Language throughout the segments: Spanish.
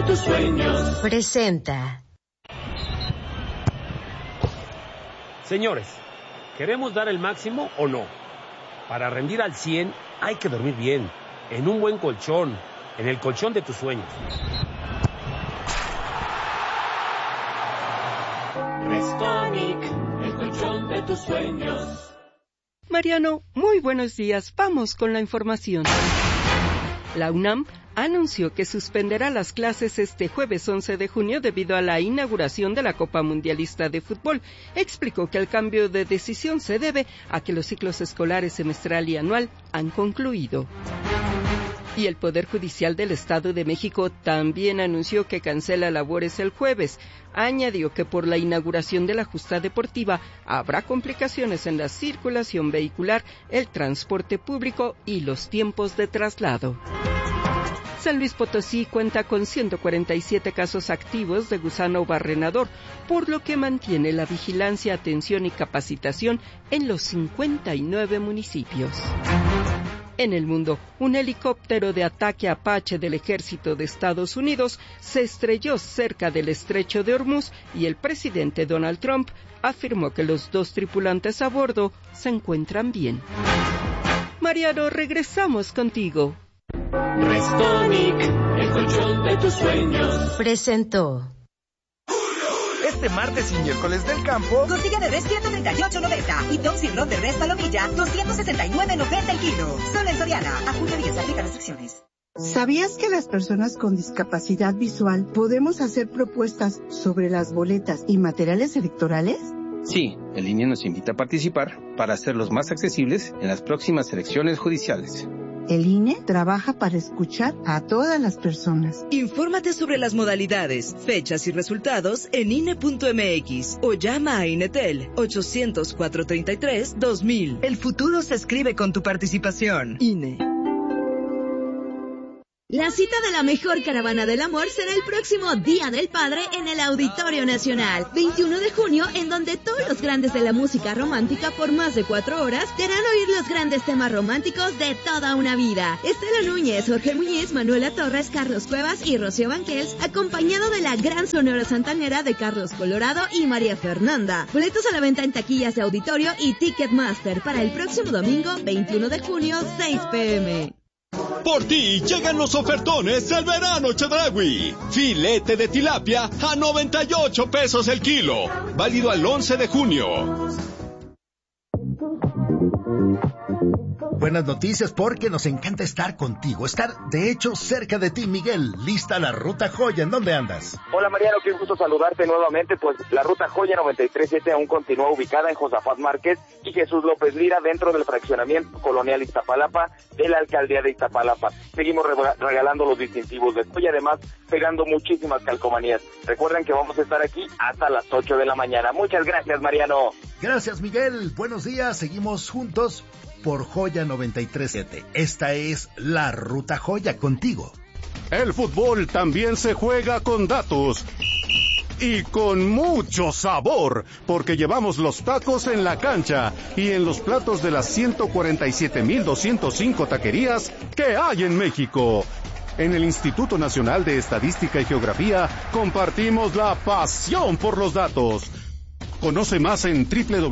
tus sueños. Presenta. Señores, ¿queremos dar el máximo o no? Para rendir al 100 hay que dormir bien, en un buen colchón, en el colchón de tus sueños. Restonic, el colchón de tus sueños. Mariano, muy buenos días. Vamos con la información. La UNAM anunció que suspenderá las clases este jueves 11 de junio debido a la inauguración de la Copa Mundialista de Fútbol. Explicó que el cambio de decisión se debe a que los ciclos escolares semestral y anual han concluido. Y el Poder Judicial del Estado de México también anunció que cancela labores el jueves. Añadió que por la inauguración de la justa deportiva habrá complicaciones en la circulación vehicular, el transporte público y los tiempos de traslado. San Luis Potosí cuenta con 147 casos activos de gusano barrenador, por lo que mantiene la vigilancia, atención y capacitación en los 59 municipios. En el mundo, un helicóptero de ataque Apache del ejército de Estados Unidos se estrelló cerca del estrecho de Hormuz y el presidente Donald Trump afirmó que los dos tripulantes a bordo se encuentran bien. Mariano, regresamos contigo. Restonic, el colchón de tus sueños. Presentó. Este martes y miércoles del campo, costilla de res 138.90 y top cirrón de res palomilla 269.90 el kilo. Solo en Soriana. A junio 10 aplica restricciones. ¿Sabías que las personas con discapacidad visual podemos hacer propuestas sobre las boletas y materiales electorales? Sí, el INE nos invita a participar para hacerlos más accesibles en las próximas elecciones judiciales. El INE trabaja para escuchar a todas las personas. Infórmate sobre las modalidades, fechas y resultados en INE.mx o llama a INETEL 800-433-2000. El futuro se escribe con tu participación. INE. La cita de la mejor caravana del amor será el próximo Día del Padre en el Auditorio Nacional, 21 de junio, en donde todos los grandes de la música romántica por más de 4 horas te harán oír los grandes temas románticos de toda una vida. Estela Núñez, Jorge Muñiz, Manuela Torres, Carlos Cuevas y Rocío Banquels, acompañado de la gran sonora santanera de Carlos Colorado y María Fernanda. Boletos a la venta en taquillas de auditorio y Ticketmaster para el próximo domingo, 21 de junio, 6 p.m. Por ti llegan los ofertones del verano Chedraui. Filete de tilapia a 98 pesos el kilo. Válido al 11 de junio. Buenas noticias porque nos encanta estar contigo, estar de hecho cerca de ti, Miguel. Lista la Ruta Joya, ¿en dónde andas? Hola Mariano, qué gusto saludarte nuevamente. Pues la Ruta Joya 937 aún continúa ubicada en Josafat Márquez y Jesús López Lira dentro del fraccionamiento colonial Iztapalapa de la alcaldía de Iztapalapa. Seguimos regalando los distintivos de y además pegando muchísimas calcomanías. Recuerden que vamos a estar aquí hasta las 8 de la mañana. Muchas gracias Mariano. Gracias Miguel, buenos días, seguimos juntos por Joya 937. Esta es la Ruta Joya contigo. El fútbol también se juega con datos y con mucho sabor, porque llevamos los tacos en la cancha y en los platos de las 147,205 taquerías que hay en México. En el Instituto Nacional de Estadística y Geografía compartimos la pasión por los datos. Conoce más en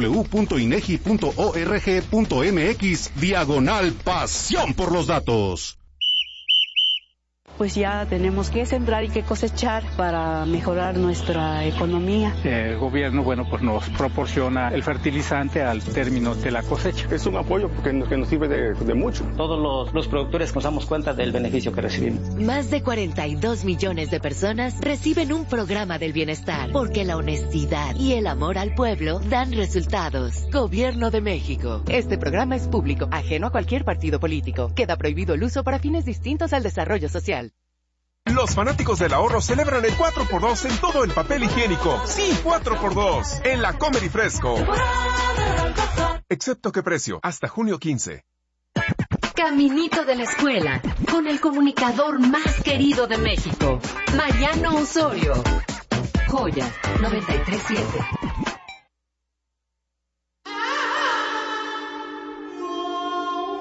www.inegi.org.mx/pasión por los datos. Pues ya tenemos que sembrar y que cosechar para mejorar nuestra economía. El gobierno, pues nos proporciona el fertilizante al término de la cosecha. Es un apoyo que nos sirve de mucho. Todos los productores nos damos cuenta del beneficio que recibimos. Más de 42 millones de personas reciben un programa del bienestar, porque la honestidad y el amor al pueblo dan resultados. Gobierno de México. Este programa es público, ajeno a cualquier partido político. Queda prohibido el uso para fines distintos al desarrollo social. Los fanáticos del ahorro celebran el 4x2 en todo el papel higiénico. Sí, 4x2 en la Comer y Fresco. Excepto qué precio, hasta junio 15. Caminito de la escuela, con el comunicador más querido de México, Mariano Osorio. Joya 937.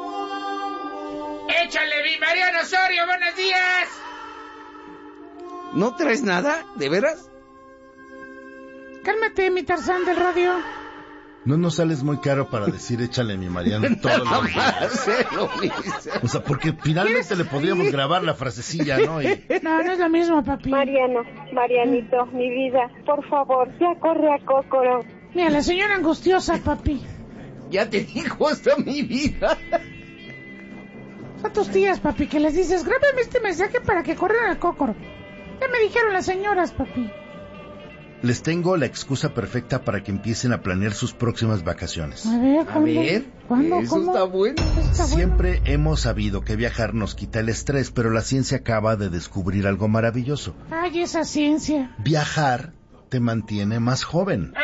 ¡Échale, mi Mariano Osorio! ¡Buenos días! ¿No traes nada? ¿De veras? Cálmate, mi Tarzán del radio. No nos sales muy caro para decir échale mi Mariano todos los días. O sea, porque finalmente le podríamos grabar la frasecilla, ¿no? No es lo mismo, papi. Marianito, mi vida, por favor, ya corre a Cócoro. Mira, la señora angustiosa, papi. Ya te dijo hasta mi vida. A tus tías, papi, que les dices, grábame este mensaje para que corran a Cócoro. Ya me dijeron las señoras, papi. Les tengo la excusa perfecta para que empiecen a planear sus próximas vacaciones. A ver, ¿cuándo? Eso está bueno. Siempre hemos sabido que viajar nos quita el estrés, pero la ciencia acaba de descubrir algo maravilloso. Ay, esa ciencia. Viajar te mantiene más joven.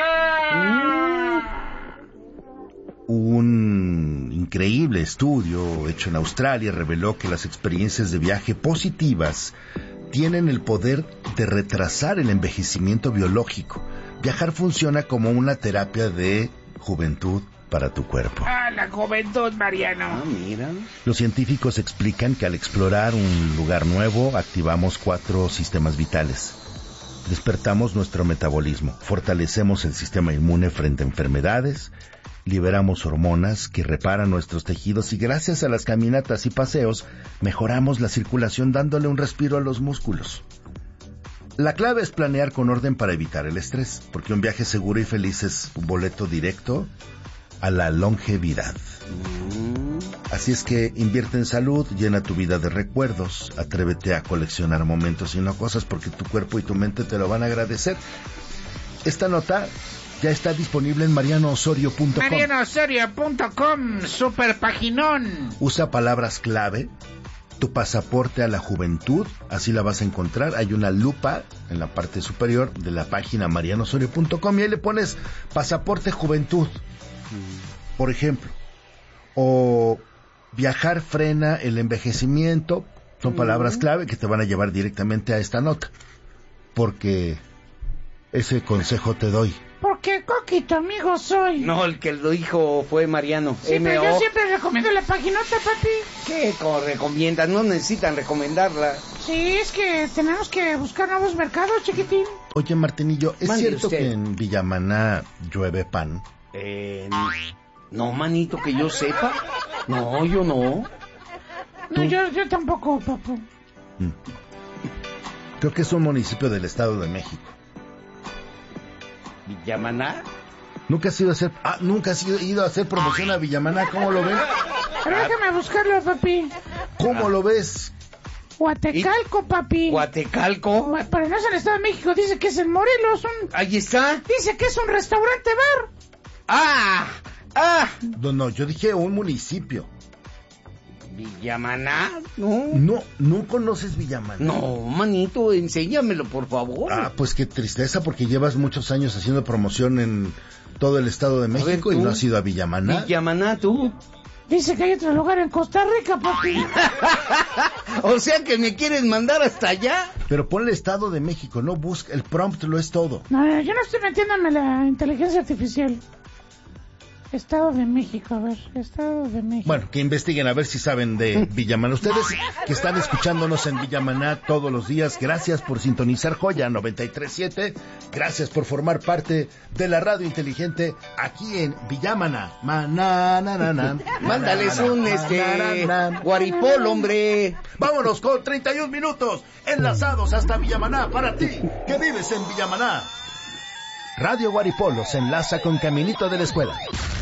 Un increíble estudio hecho en Australia reveló que las experiencias de viaje positivas tienen el poder de retrasar el envejecimiento biológico. Viajar funciona como una terapia de juventud para tu cuerpo. La juventud, Mariano. Mira. Los científicos explican que al explorar un lugar nuevo activamos 4 sistemas vitales. Despertamos nuestro metabolismo, fortalecemos el sistema inmune frente a enfermedades, liberamos hormonas que reparan nuestros tejidos y gracias a las caminatas y paseos mejoramos la circulación dándole un respiro a los músculos. La clave es planear con orden para evitar el estrés, porque un viaje seguro y feliz es un boleto directo a la longevidad. Así es que invierte en salud, llena tu vida de recuerdos, atrévete a coleccionar momentos y no cosas porque tu cuerpo y tu mente te lo van a agradecer. Esta nota ya está disponible en marianoosorio.com. marianoosorio.com, super paginón. Usa palabras clave, tu pasaporte a la juventud, así la vas a encontrar. Hay una lupa en la parte superior de la página marianoosorio.com y ahí le pones pasaporte juventud, por ejemplo. O viajar frena el envejecimiento, son palabras clave que te van a llevar directamente a esta nota. Porque ese consejo te doy. Porque coquito amigo soy. No, el que lo dijo fue Mariano. Sí, pero yo siempre recomiendo la paginota, papi. ¿Qué recomiendas? No necesitan recomendarla. Sí, es que tenemos que buscar nuevos mercados, chiquitín. Oye, Martinillo, ¿es Mande cierto usted que en Villamaná llueve pan? No, manito, que yo sepa. No, yo no. No, yo tampoco, papu. Creo que es un municipio del Estado de México. ¿Villamaná? Nunca has ido a hacer promoción a Villamaná, ¿cómo lo ves? Pero déjame buscarlo, papi. ¿Cómo lo ves? Huatecalco, papi. ¿Huatecalco? Pero no es el Estado de México, dice que es en Morelos. Ahí está. Dice que es un restaurante bar. No, yo dije un municipio. ¿Villamaná? No. ¿No conoces Villamaná? No, manito, enséñamelo, por favor. Pues qué tristeza, porque llevas muchos años haciendo promoción en todo el Estado de México y no has ido a Villamaná. ¿Villamaná, tú? Dice que hay otro lugar en Costa Rica, papi. O sea que me quieres mandar hasta allá. Pero ponle Estado de México, no busca, el prompt lo es todo. No, yo no estoy metiéndome la inteligencia artificial. Estado de México, a ver, Estado de México. Bueno, que investiguen a ver si saben de Villamaná. Ustedes que están escuchándonos en Villamaná todos los días, gracias por sintonizar Joya 93.7. Gracias por formar parte de la radio inteligente aquí en Villamaná. Mándales un guaripol, hombre. Vámonos con 31 minutos enlazados hasta Villamaná para ti que vives en Villamaná. Radio Guaripolo se enlaza con Caminito de la Escuela.